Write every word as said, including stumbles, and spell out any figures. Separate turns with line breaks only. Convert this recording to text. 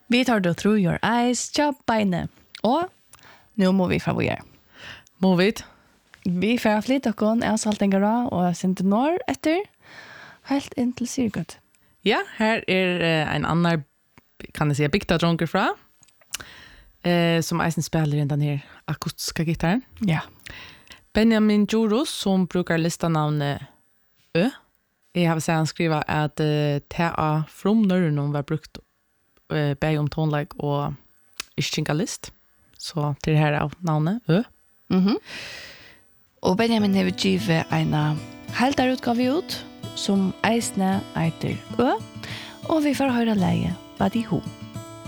Vi tar då Through Your Eyes, tja beine. Og nu må vi fra hvor gjør.
Må vi?
Vi får flytt dere, jeg har salt en gara, og sendte når etter, helt inn til Sirgut.
Ja, her er uh, en annan, kan jeg si, bygda dronker fra, uh, som eisen spiller inn den her akustiska gitaren.
Ja.
Benjamin Djoros, som brukar listanavnet Ø. Jeg har sett han skriva at uh, T A from Nørren var brukt uh, beg om tonlag og ischingalist. Så til det her av navnet Ø.
Mhm. Og Benjamin har givet en heldarutgave ut, som eisne eiter Ø, og vi får høre leie hva de ho.